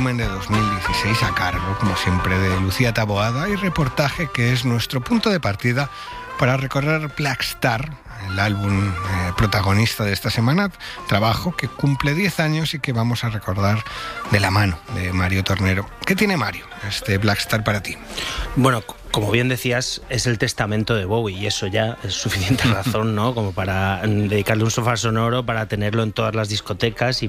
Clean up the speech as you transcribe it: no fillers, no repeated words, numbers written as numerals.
de 2016 a cargo, como siempre, de Lucía Taboada y reportaje que es nuestro punto de partida para recorrer Black Star, el álbum protagonista de esta semana, trabajo que cumple 10 años y que vamos a recordar de la mano de Mario Tornero. ¿Qué tiene Mario, este Black Star, para ti? Bueno, como bien decías, es el testamento de Bowie y eso ya es suficiente razón, ¿no? Como para dedicarle un sofá sonoro, para tenerlo en todas las discotecas y